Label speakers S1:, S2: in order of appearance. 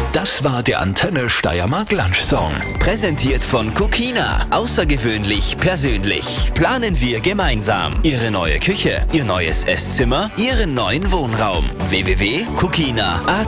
S1: Das war der Antenne Steiermark Lunch Song.
S2: Präsentiert von Cookina. Außergewöhnlich persönlich. Planen wir gemeinsam. Ihre neue Küche, Ihr neues Esszimmer, Ihren neuen Wohnraum. www.cookina.at